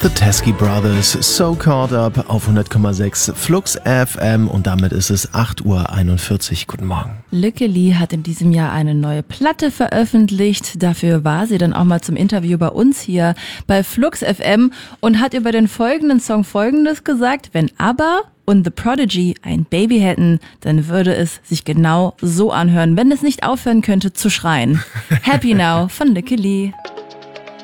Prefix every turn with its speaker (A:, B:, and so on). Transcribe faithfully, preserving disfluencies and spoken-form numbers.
A: The Teskey Brothers, So Caught Up auf hundert Komma sechs Flux F M und damit ist es acht Uhr einundvierzig. Guten Morgen.
B: Lücke Lee hat in diesem Jahr eine neue Platte veröffentlicht. Dafür war sie dann auch mal zum Interview bei uns hier bei Flux F M und hat über den folgenden Song Folgendes gesagt: Wenn ABBA und The Prodigy ein Baby hätten, dann würde es sich genau so anhören, wenn es nicht aufhören könnte zu schreien. Happy Now von Lücke Lee.